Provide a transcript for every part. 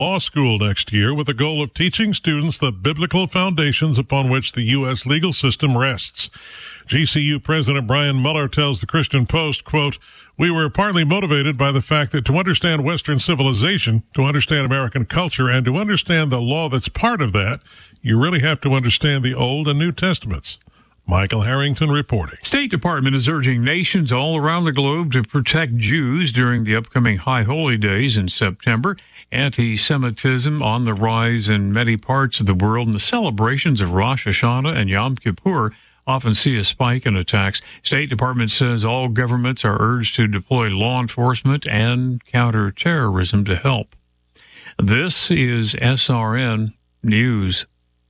law school next year with the goal of teaching students the biblical foundations upon which the U.S. legal system rests. GCU President Brian Mueller tells the Christian Post, quote, "We were partly motivated by the fact that to understand Western civilization, to understand American culture, and to understand the law that's part of that, you really have to understand the Old and New Testaments." Michael Harrington reporting. State Department is urging nations all around the globe to protect Jews during the upcoming High Holy Days in September. Anti-Semitism on the rise in many parts of the world, and the celebrations of Rosh Hashanah and Yom Kippur often see a spike in attacks. State Department says all governments are urged to deploy law enforcement and counter-terrorism to help. This is SRN News.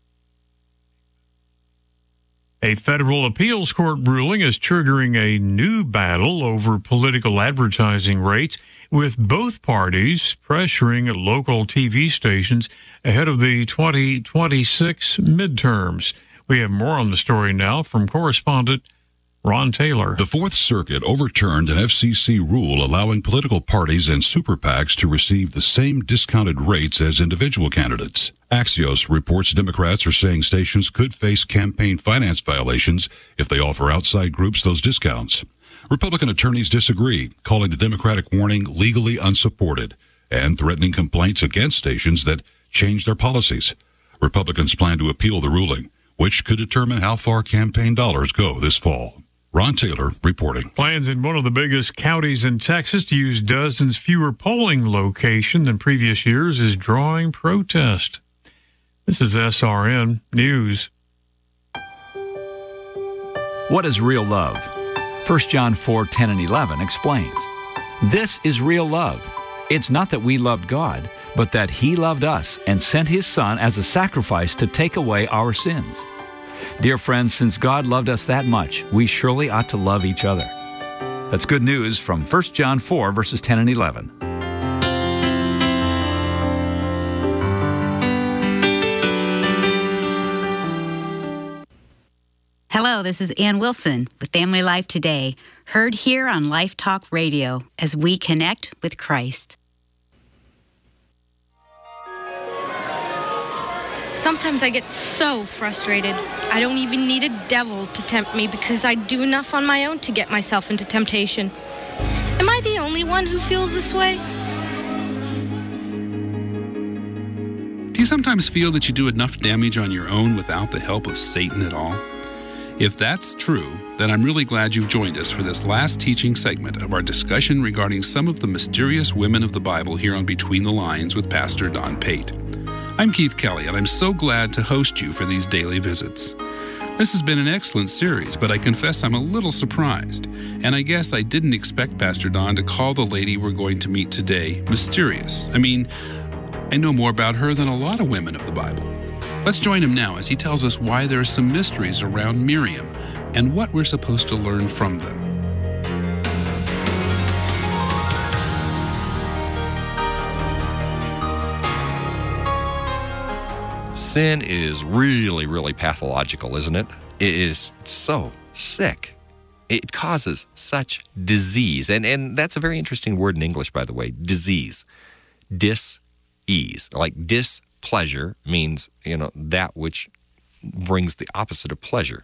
A federal appeals court ruling is triggering a new battle over political advertising rates, with both parties pressuring local TV stations ahead of the 2026 midterms. We have more on the story now from correspondent Ron Taylor. The Fourth Circuit overturned an FCC rule allowing political parties and super PACs to receive the same discounted rates as individual candidates. Axios reports Democrats are saying stations could face campaign finance violations if they offer outside groups those discounts. Republican attorneys disagree, calling the Democratic warning legally unsupported and threatening complaints against stations that change their policies. Republicans plan to appeal the ruling, which could determine how far campaign dollars go this fall. Ron Taylor reporting. Plans in one of the biggest counties in Texas to use dozens fewer polling locations than previous years is drawing protest. This is SRN News. What is real love? 1 John 4:10 and 11 explains. This is real love. It's not that we loved God, but that He loved us and sent His Son as a sacrifice to take away our sins. Dear friends, since God loved us that much, we surely ought to love each other. That's good news from 1 John 4, verses 10 and 11. Hello, this is Ann Wilson with Family Life Today, heard here on Life Talk Radio as we connect with Christ. Sometimes I get so frustrated. I don't even need a devil to tempt me because I do enough on my own to get myself into temptation. Am I the only one who feels this way? Do you sometimes feel that you do enough damage on your own without the help of Satan at all? If that's true, then I'm really glad you've joined us for this last teaching segment of our discussion regarding some of the mysterious women of the Bible here on Between the Lines with Pastor Don Pate. I'm Keith Kelly, and I'm so glad to host you for these daily visits. This has been an excellent series, but I confess I'm a little surprised, and I guess I didn't expect Pastor Don to call the lady we're going to meet today mysterious. I mean, I know more about her than a lot of women of the Bible. Let's join him now as he tells us why there are some mysteries around Miriam and what we're supposed to learn from them. Sin is really, really pathological, isn't it? It is so sick. It causes such disease. And that's a very interesting word in English, by the way, disease. Dis-ease. Like displeasure means, that which brings the opposite of pleasure.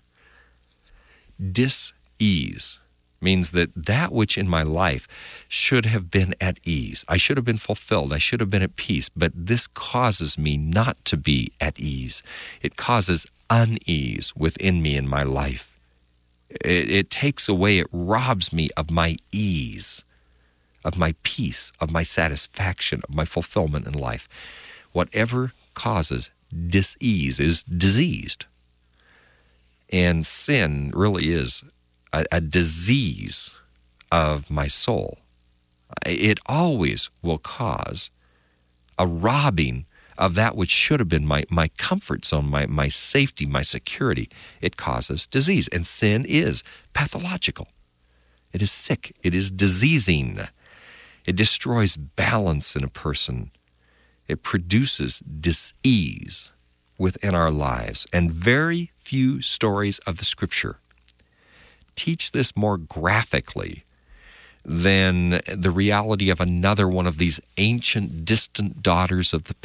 Dis-ease means that which in my life should have been at ease. I should have been fulfilled. I should have been at peace. But this causes me not to be at ease. It causes unease within me in my life. It takes away, it robs me of my ease, of my peace, of my satisfaction, of my fulfillment in life. Whatever causes dis-ease is diseased. And sin really is a disease of my soul. It always will cause a robbing of that which should have been my comfort zone, my safety, my security. It causes disease, and sin is pathological. It is sick. It is diseasing. It destroys balance in a person. It produces dis-ease within our lives, and very few stories of the Scripture teach this more graphically than the reality of another one of these ancient, distant daughters of the